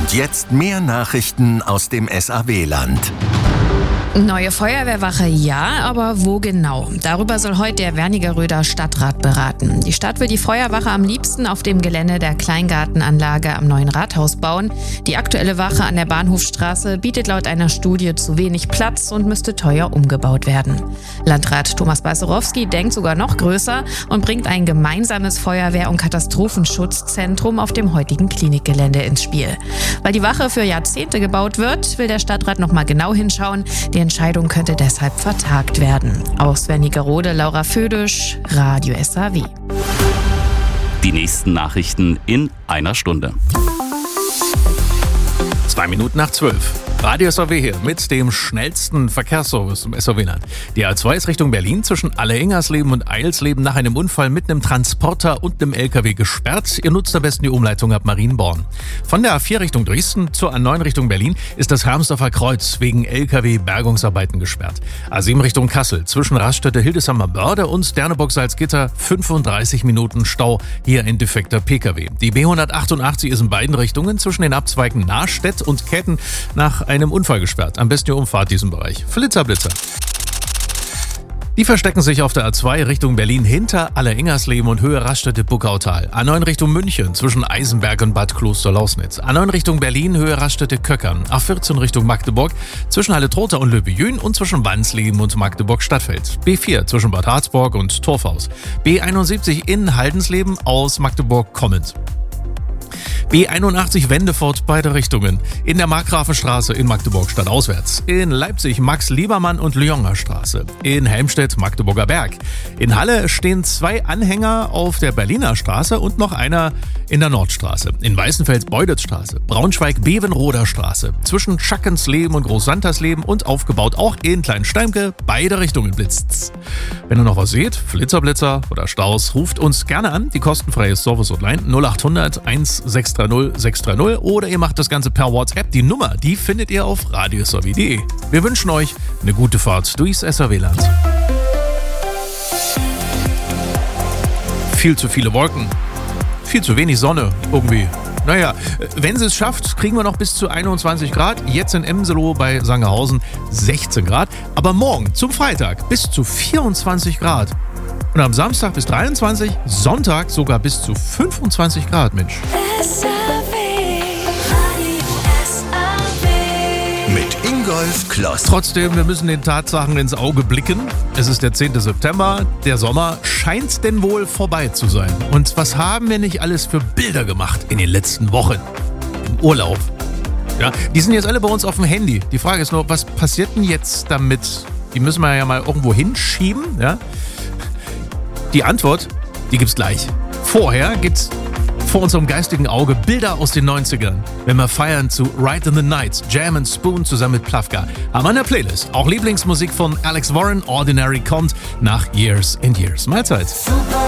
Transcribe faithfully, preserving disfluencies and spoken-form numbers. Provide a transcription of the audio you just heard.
Und jetzt mehr Nachrichten aus dem S A W-Land. Neue Feuerwehrwache, ja, aber wo genau? Darüber soll heute der Wernigeröder Stadtrat beraten. Die Stadt will die Feuerwache am liebsten auf dem Gelände der Kleingartenanlage am neuen Rathaus bauen. Die aktuelle Wache an der Bahnhofstraße bietet laut einer Studie zu wenig Platz und müsste teuer umgebaut werden. Landrat Thomas Balcerowski denkt sogar noch größer und bringt ein gemeinsames Feuerwehr- und Katastrophenschutzzentrum auf dem heutigen Klinikgelände ins Spiel. Weil die Wache für Jahrzehnte gebaut wird, will der Stadtrat noch mal genau hinschauen. Die Entscheidung könnte deshalb vertagt werden. Aus Wernigerode, Laura Födisch, Radio S A W. Die nächsten Nachrichten in einer Stunde. Zwei Minuten nach zwölf. Radio S A W hier mit dem schnellsten Verkehrsservice im S A W-Land. Die A zwei ist Richtung Berlin zwischen Allereingersleben und Eilsleben nach einem Unfall mit einem Transporter und einem L K W gesperrt. Ihr nutzt am besten die Umleitung ab Marienborn. Von der A vier Richtung Dresden zur A neun Richtung Berlin ist das Hermsdorfer Kreuz wegen L K W-Bergungsarbeiten gesperrt. A sieben Richtung Kassel zwischen Raststätte Hildesheimer Börde und Derneburg-Salzgitter fünfunddreißig Minuten Stau. Hier ein defekter P K W. Die B hundertachtundachtzig ist in beiden Richtungen zwischen den Abzweigen Nahstedt und Ketten nach einem Unfall gesperrt. Am besten ihr umfahrt diesen Bereich. Flitzer-Blitzer. Die verstecken sich auf der A zwei Richtung Berlin hinter Allereingersleben und Höhe Raststätte Buckautal. A neun Richtung München zwischen Eisenberg und Bad Kloster-Lausnitz. A neun Richtung Berlin Höhe Raststätte Köckern. A vierzehn Richtung Magdeburg zwischen Halle-Trotha und Löbejün und zwischen Wandsleben und Magdeburg-Stadtfeld. B vier zwischen Bad Harzburg und Torfhaus. B einundsiebzig in Haldensleben aus Magdeburg kommend. B einundachtzig Wendefort beide Richtungen. In der Markgrafenstraße in Magdeburg stadtauswärts. In Leipzig Max-Liebermann und Lyoner Straße. In Helmstedt Magdeburger Berg. In Halle stehen zwei Anhänger auf der Berliner Straße und noch einer in der Nordstraße. In Weißenfels Beudelsstraße. Braunschweig Bevenroder Straße. Zwischen Schackensleben und Großsantersleben und aufgebaut auch in Kleinsteimke. Beide Richtungen blitzt's. Wenn ihr noch was seht, Flitzerblitzer oder Staus, ruft uns gerne an. Die kostenfreie Service-Hotline null achthundert eins sechs drei null sechs drei null oder ihr macht das Ganze per WhatsApp. Die Nummer, die findet ihr auf radio s a w punkt d e. Wir wünschen euch eine gute Fahrt durchs S A W-Land. Viel zu viele Wolken, viel zu wenig Sonne irgendwie. Naja, wenn sie es schafft, kriegen wir noch bis zu einundzwanzig Grad. Jetzt in Emselow bei Sangerhausen sechzehn Grad. Aber morgen zum Freitag bis zu vierundzwanzig Grad. Und am Samstag bis dreiundzwanzig, Sonntag sogar bis zu fünfundzwanzig Grad, Mensch. Mit Ingolf Kloss. Trotzdem, wir müssen den Tatsachen ins Auge blicken. Es ist der zehnte September. Der Sommer scheint denn wohl vorbei zu sein. Und was haben wir nicht alles für Bilder gemacht in den letzten Wochen? Im Urlaub. Ja, die sind jetzt alle bei uns auf dem Handy. Die Frage ist nur, was passiert denn jetzt damit? Die müssen wir ja mal irgendwo hinschieben, ja? Die Antwort, die gibt's gleich. Vorher gibt's vor unserem geistigen Auge Bilder aus den neunzigern. Wenn wir feiern zu Right in the Night, Jam and Spoon zusammen mit Plavka. Haben wir in der Playlist auch Lieblingsmusik von Alex Warren, Ordinary kommt nach Years and Years. Mahlzeit.